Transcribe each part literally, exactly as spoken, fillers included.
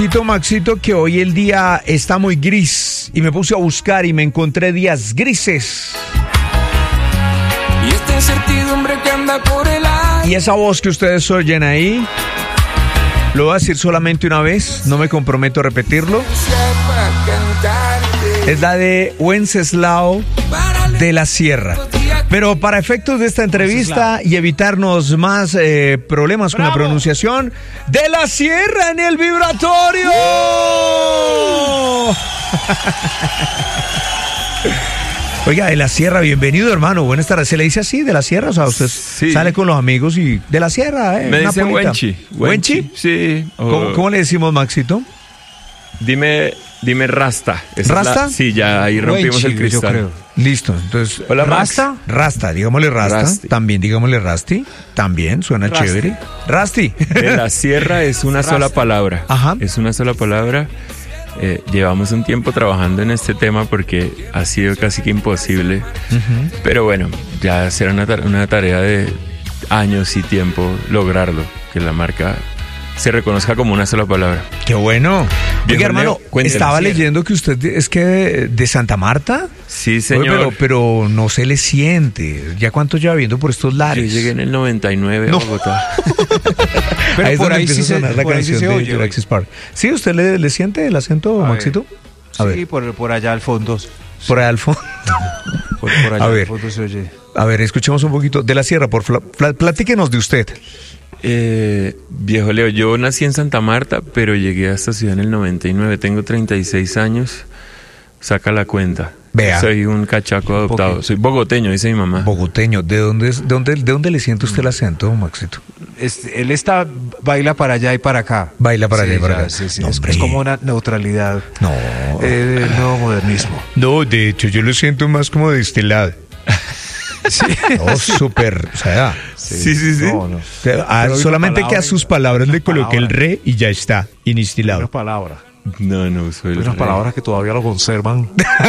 Maxito, Maxito, que hoy el día está muy gris y me puse a buscar y me encontré días grises. Y esta incertidumbre que anda por el aire. Y esa voz que ustedes oyen ahí, lo voy a decir solamente una vez, no me comprometo a repetirlo. Es la de Wenceslao de la Sierra. Pero para efectos de esta entrevista y evitarnos más eh, problemas con la pronunciación, de la Sierra en el vibratorio. Oiga, de la Sierra, bienvenido, hermano. Buenas tardes. ¿Se le dice así, de la Sierra? O sea, usted sí. Sale con los amigos y de la Sierra, ¿eh? Me dicen Wenchi. ¿Wenchi? Sí. O... ¿Cómo, ¿Cómo le decimos, Maxito? Dime, dime Rasta. ¿Esa ¿Rasta? La... Sí, ya ahí rompimos Wenchi, el cristal. Yo creo. Listo, entonces... Hola, ¿Rasta? Max. Rasta, digámosle Rasta. Rasti. También digámosle Rasti. También, suena Rasti. Chévere. Rasti. De la Sierra es una Rasta. Sola palabra. Ajá. Es una sola palabra. Eh, llevamos un tiempo trabajando en este tema porque ha sido casi que imposible. Uh-huh. Pero bueno, ya será una, tare- una tarea de años y tiempo lograrlo, que la marca se reconozca como una sola palabra. ¡Qué bueno! Oiga, hermano, Cuéntenos. Estaba leyendo que usted es que de, de Santa Marta. Sí, señor. Oye, pero, pero no se le siente. ¿Ya cuánto lleva viviendo por estos lares? Yo llegué en el noventa y nueve no. a Bogotá. Pero ahí por ahí sí se, la por ahí sí se oye. Jurassic Park. ¿Sí? ¿Usted le, le siente el acento, a Maxito? A sí, ver. Por, por allá al fondo. Por allá al fondo. por, por allá a ver, al fondo se oye. A ver, escuchemos un poquito de la Sierra. Por fla, fla, platíquenos de usted. Eh, viejo Leo, yo nací en Santa Marta, pero llegué a esta ciudad en el noventa y nueve. Tengo treinta y seis años. Saca la cuenta. Vea. Soy un cachaco adoptado. Porque... Soy bogoteño, dice mi mamá. Bogoteño. ¿De dónde, es, de dónde, de dónde le siente usted el acento, Maxito? Es, él está, baila para allá y para acá. Baila para sí, allá y para ya, acá. Sí, sí, no, es, es como una neutralidad. No. Eh, del nuevo modernismo. No, de hecho, yo lo siento más como de este lado. Sí. No, súper, o sea, sí, sí, sí. sí. No, no. O sea, a, solamente que a sus palabras le coloqué el re y ya está, inistilado. Una palabra. No, no, soy unas palabras que todavía lo conservan.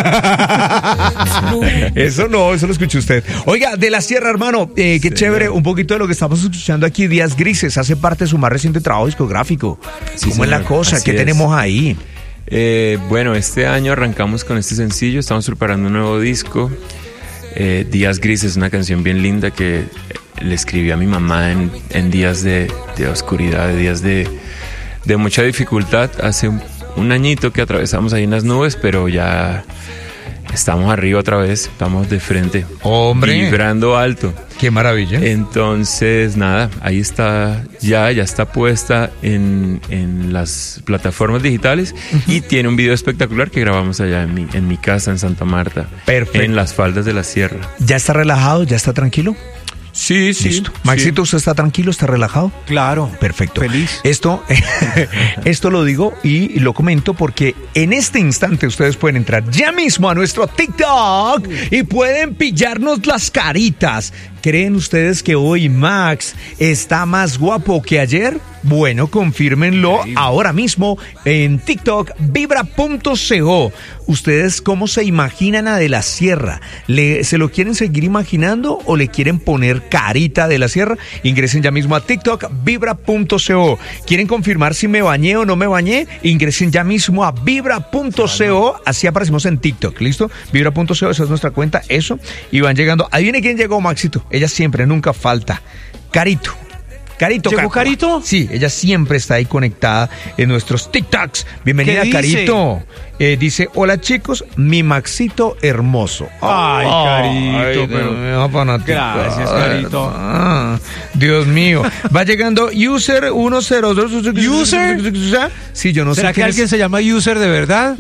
Eso no, eso lo escuchó usted. Oiga, de la Sierra, hermano, eh, qué sí, chévere, no. Un poquito de lo que estamos escuchando aquí, Días Grises, hace parte de su más reciente trabajo discográfico. Sí, ¿cómo señor. Es la cosa? Así ¿Qué es. Tenemos ahí? Eh, bueno, este año arrancamos con este sencillo, estamos preparando un nuevo disco. Eh, Días Grises es una canción bien linda que le escribí a mi mamá en, en días de, de oscuridad, de días de, de mucha dificultad. Hace un, un añito que atravesamos ahí en las nubes, pero ya estamos arriba otra vez, estamos de frente. ¡Hombre! Vibrando alto. ¡Qué maravilla! Entonces, nada, ahí está, ya, ya está puesta en, en las plataformas digitales uh-huh. y tiene un video espectacular que grabamos allá en mi, en mi casa en Santa Marta. Perfecto. En las faldas de la sierra. ¿Ya está relajado? ¿Ya está tranquilo? Sí, sí. Listo. Maxito, ¿usted está tranquilo? ¿Está relajado? Claro. Perfecto. Feliz. Esto, esto lo digo y lo comento porque en este instante ustedes pueden entrar ya mismo a nuestro TikTok y pueden pillarnos las caritas. ¿Creen ustedes que hoy Max está más guapo que ayer? Bueno, confírmenlo okay. ahora mismo en TikTok, vibra punto co. ¿Ustedes cómo se imaginan a De la Sierra? ¿Le, ¿Se lo quieren seguir imaginando o le quieren poner carita de la Sierra? Ingresen ya mismo a TikTok, vibra punto co. ¿Quieren confirmar si me bañé o no me bañé? Ingresen ya mismo a vibra punto co. Así aparecemos en TikTok, ¿listo? vibra punto co, esa es nuestra cuenta, eso. Y van llegando. Ahí viene quién llegó, Maxito. Ella siempre, nunca falta. Carito. Carito, ¿Llegó Carito? Sí, ella siempre está ahí conectada en nuestros TikToks. Bienvenida, Carito. Eh, dice, hola chicos, mi Maxito hermoso. Ay, oh, Carito, ay, pero... Gracias, Carito. Ah, Dios mío. Va llegando User ciento dos. ¿User? Sí, yo no sé. ¿Será que alguien es... se llama User de verdad?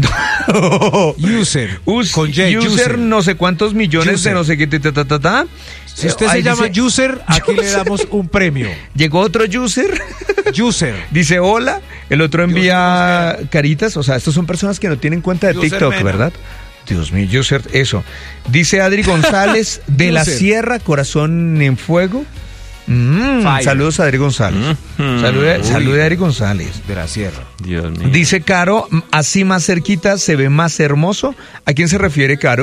User. Us, con J, user, user, no sé cuántos millones user. De no sé qué, ta, ta, ta, ta. Si usted Ahí se llama dice, User, aquí user. Le damos un premio. Llegó otro User. User. Dice hola. El otro envía caritas. O sea, estos son personas que no tienen cuenta de user TikTok, mena. ¿Verdad? Dios mío, User, eso. Dice Adri González de la Sierra, corazón en fuego. Mm, saludos a Adri González. Mm-hmm. Salude, salude a Adri González. De la Sierra. Dios mío. Dice Caro, así más cerquita se ve más hermoso. ¿A quién se refiere, Caro?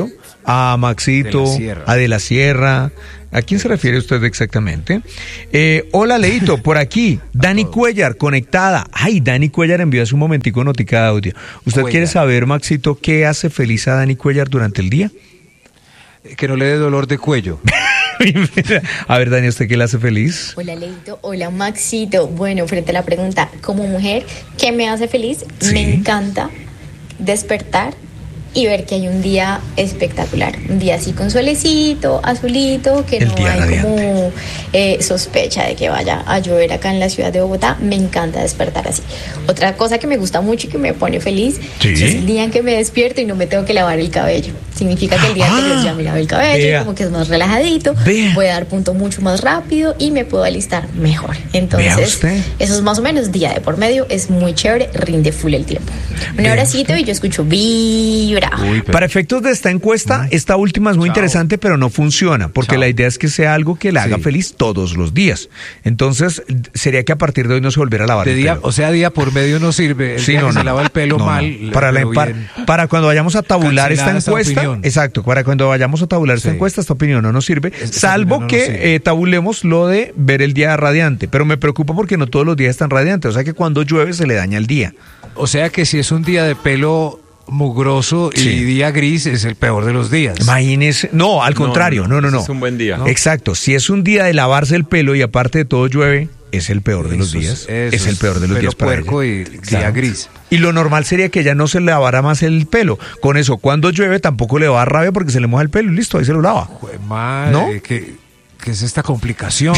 a Maxito, De la Sierra. a De la Sierra. ¿A quién se refiere usted exactamente? Eh, hola, Leito, por aquí. Dani Cuellar, conectada. Ay, Dani Cuellar envió hace un momentico notica de audio. ¿Usted Cuellar. quiere saber, Maxito, qué hace feliz a Dani Cuellar durante el día? Que no le dé dolor de cuello. A ver, Dani, ¿usted qué le hace feliz? Hola Leito, hola Maxito. Bueno, frente a la pregunta, como mujer, ¿qué me hace feliz? Sí. Me encanta despertar y ver que hay un día espectacular, un día así con solecito, azulito, que El no día hay radiante. como eh, sospecha de que vaya a llover acá en la ciudad de Bogotá. Me encanta despertar así. Otra cosa que me gusta mucho y que me pone feliz Sí. es el día en que me despierto y no me tengo que lavar el cabello. Significa que el día Ah, anterior ya me lavé el cabello, vea. como que es más relajadito, Vea. voy a dar punto mucho más rápido y me puedo alistar mejor. Vea Entonces, usted. eso es más o menos día de por medio, es muy chévere, rinde full el tiempo. Un Vea abracito y yo escucho vibra. Uy, pero- Para efectos de esta encuesta, esta última es muy Chao. interesante, pero no funciona, porque Chao. la idea es que sea algo que le haga Sí. feliz todos los días. Entonces, sería que a partir de hoy no se volviera a lavar de el día, pelo. o sea, día por medio no sirve. El Sí, día no, que no. se lava el pelo No, no. mal. Para, la- pero para, bien. para cuando vayamos a tabular esta Cancelada esta encuesta, opinión. exacto, para cuando vayamos a tabular esta Sí. encuesta, esta opinión no nos sirve, Esta salvo opinión no que nos sirve. eh, tabulemos lo de ver el día radiante. Pero me preocupa porque no todos los días están radiantes, o sea que cuando llueve se le daña el día. O sea que si es un día de pelo mugroso y Sí. día gris, es el peor de los días. Imagínese, no, al No, contrario, no, no, ese no. es un buen día. ¿no? Exacto, si es un día de lavarse el pelo y aparte de todo llueve, es el peor de los Eso días. eso Es el peor de los pelo días para puerco ella. y día Claro. gris. Y lo normal sería que ya no se le lavara más el pelo. Con eso, cuando llueve tampoco le va a dar rabia porque se le moja el pelo y listo, ahí se lo lava. Jue madre, ¿No? ¿qué, qué es esta complicación?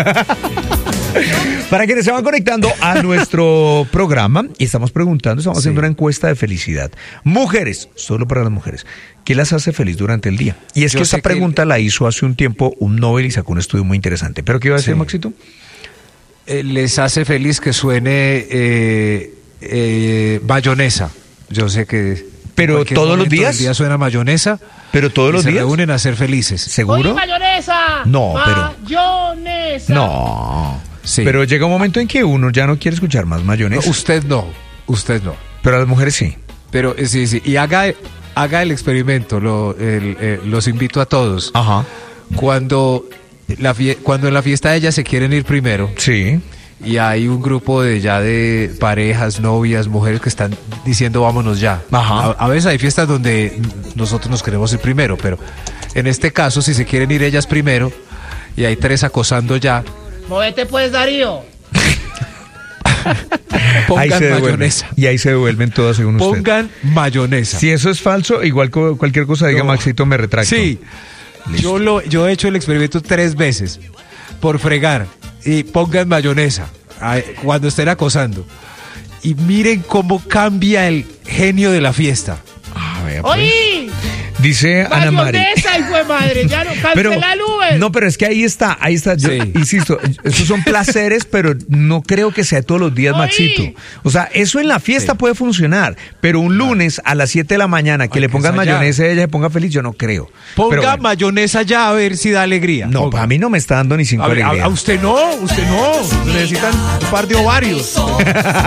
Para quienes se van conectando a nuestro programa, y estamos preguntando, estamos Sí. haciendo una encuesta de felicidad. Mujeres, solo para las mujeres, ¿qué las hace feliz durante el día? Y es Yo que sé esta que- pregunta la hizo hace un tiempo un Nobel y sacó un estudio muy interesante. ¿Pero qué iba a decir, Sí. Maxito? Eh, les hace feliz que suene eh, eh, mayonesa. Yo sé que. Pero en cualquier todos los momento del días. día suena mayonesa. ¿Pero todos y los se días? reúnen a ser felices. ¿Seguro? Oye, mayonesa. No, pero- Mayonesa. No. Sí. Pero llega un momento en que uno ya no quiere escuchar más No, mayonesa. usted no. Usted no. Pero a las mujeres sí. Pero eh, sí, sí. Y haga, haga el experimento. Lo, el, eh, los invito a todos. Ajá. Cuando, la fie- cuando en la fiesta ellas se quieren ir primero. Sí. Y hay un grupo de ya de parejas, novias, mujeres que están diciendo vámonos ya. Ajá. A, a veces hay fiestas donde nosotros nos queremos ir primero, pero en este caso, si se quieren ir ellas primero y hay tres acosando ya, Movete pues, Darío. Ahí pongan se devuelven. mayonesa. Y ahí se devuelven todas según usted. Pongan mayonesa. Si eso es falso, igual co- cualquier cosa diga No. Maxito, me retracto. Sí, Listo. yo, lo, yo he hecho el experimento tres veces por fregar y pongan mayonesa ay, cuando estén acosando. Y miren cómo cambia el genio de la fiesta. Ah, vea, pues. Oye, Dice Ana Mari. mayonesa, hijo de madre. Ya no Pero, cancela el Uber. no, pero es que ahí está, ahí está. Yo Sí. insisto, esos son placeres, pero no creo que sea todos los días, Oí. Maxito. O sea, eso en la fiesta Sí. puede funcionar, pero un lunes a las siete de la mañana que Hay le que pongan ensayar. mayonesa y ella se ponga feliz, yo no creo. Ponga Pero bueno. mayonesa ya a ver si da alegría. No, Ponga. para mí no me está dando ni cinco A, ver, a- alegrías. a usted no, usted no. Necesitan un par de ovarios.